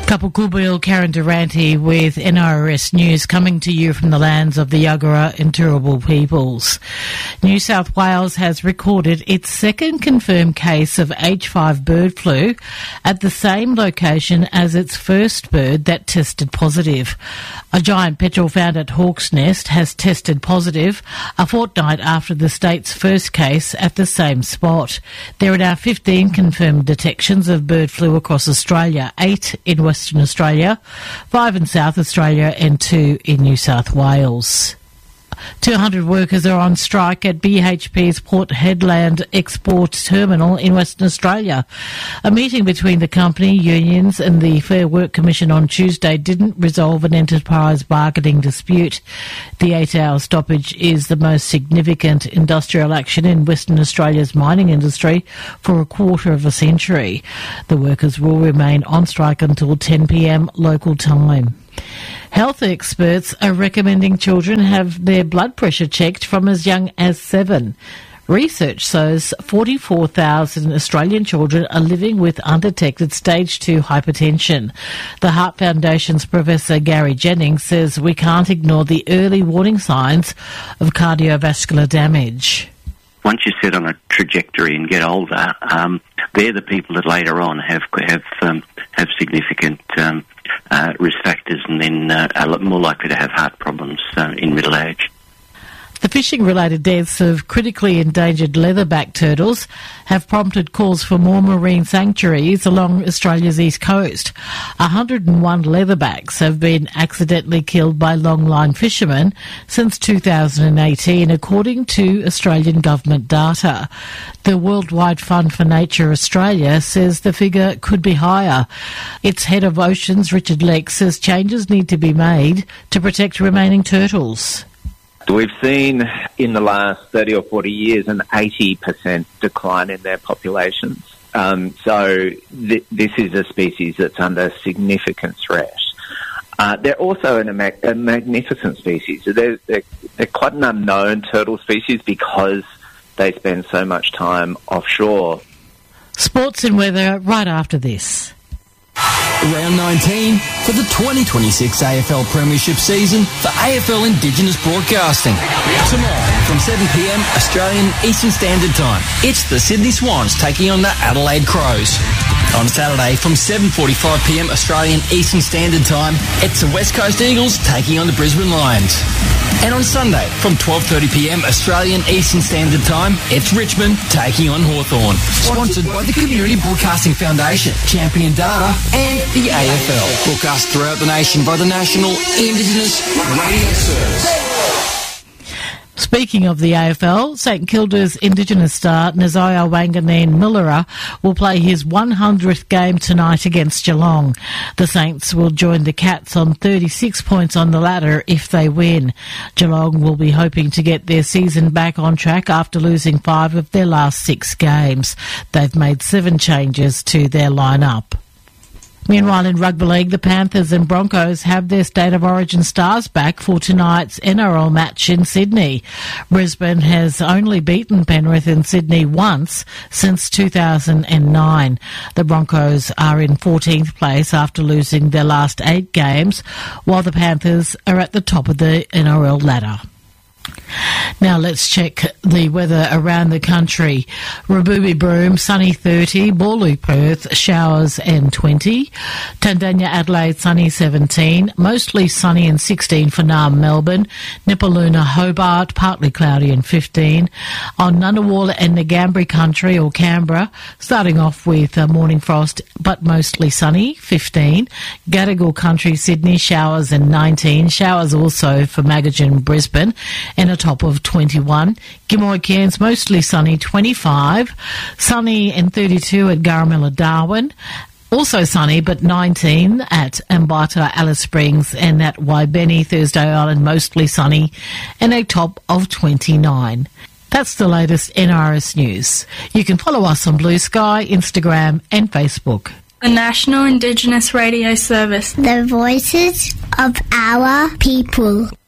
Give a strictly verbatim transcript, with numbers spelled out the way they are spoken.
Kapukubil, Karen Durante with N R S News, coming to you from the lands of the Yagara and Turrbal peoples. New South Wales has recorded its second confirmed case of H five bird flu at the same location as its first bird that tested positive. A giant petrel found at Hawk's Nest has tested positive a fortnight after the state's first case at the same spot. There are now fifteen confirmed detections of bird flu across Australia, eight in Western Australia, five in South Australia and two in New South Wales. two hundred workers are on strike at B H P's Port Hedland Export Terminal in Western Australia. A meeting between the company, unions and the Fair Work Commission on Tuesday didn't resolve an enterprise bargaining dispute. The eight-hour stoppage is the most significant industrial action in Western Australia's mining industry for a quarter of a century. The workers will remain on strike until ten p m local time. Health experts are recommending children have their blood pressure checked from as young as seven. Research shows forty-four thousand Australian children are living with undetected stage two hypertension. The Heart Foundation's Professor Gary Jennings says we can't ignore the early warning signs of cardiovascular damage. Once you set on a trajectory and get older, um, they're the people that later on have have um, have significant um, uh, risk factors, and then uh, are more likely to have heart problems uh, in middle age. The fishing-related deaths of critically endangered leatherback turtles have prompted calls for more marine sanctuaries along Australia's east coast. one hundred and one leatherbacks have been accidentally killed by longline fishermen since two thousand eighteen, according to Australian government data. The Worldwide Fund for Nature Australia says the figure could be higher. Its head of oceans, Richard Leck, says changes need to be made to protect remaining turtles. We've seen in the last thirty or forty years an eighty percent decline in their populations. Um, so th- this is a species that's under significant threat. Uh, they're also an, a, mag- a magnificent species. They're, they're, they're quite an unknown turtle species because they spend so much time offshore. Sports and weather right after this. Round nineteen for the twenty twenty-six A F L Premiership season for A F L Indigenous Broadcasting. Tomorrow from seven p m Australian Eastern Standard Time, it's the Sydney Swans taking on the Adelaide Crows. On Saturday from seven forty-five p m Australian Eastern Standard Time, it's the West Coast Eagles taking on the Brisbane Lions. And on Sunday from twelve thirty p m Australian Eastern Standard Time, it's Richmond taking on Hawthorn. Sponsored by the Community Broadcasting Foundation, Champion Data and the A F L. Broadcast throughout the nation by the National Indigenous Radio Service. Speaking of the A F L, St Kilda's Indigenous star Naziah Wanganeen Millera will play his one hundredth game tonight against Geelong. The Saints will join the Cats on thirty-six points on the ladder if they win. Geelong will be hoping to get their season back on track after losing five of their last six games. They've made seven changes to their lineup. Meanwhile, in rugby league, the Panthers and Broncos have their State of Origin stars back for tonight's N R L match in Sydney. Brisbane has only beaten Penrith in Sydney once since two thousand nine. The Broncos are in fourteenth place after losing their last eight games, while the Panthers are at the top of the N R L ladder. Now let's check the weather around the country. Raboobie Broome, sunny thirty. Boorloo, Perth, showers and twenty. Tandanya, Adelaide, sunny seventeen. Mostly sunny and sixteen for Naarm, Melbourne. Nipaluna, Hobart, partly cloudy and fifteen. On Ngunnawal and Ngambri country or Canberra, starting off with uh, morning frost but mostly sunny, fifteen. Gadigal country, Sydney, showers and nineteen. Showers also for Magajan, Brisbane, and a top of twenty-one. Gimoy, Cairns, mostly sunny, twenty-five. Sunny and thirty-two at Garamilla, Darwin. Also sunny, but nineteen at Ambata, Alice Springs, and at Waibeni, Thursday Island, mostly sunny, and a top of twenty-nine. That's the latest N R S news. You can follow us on Blue Sky, Instagram and Facebook. The National Indigenous Radio Service. The voices of our people.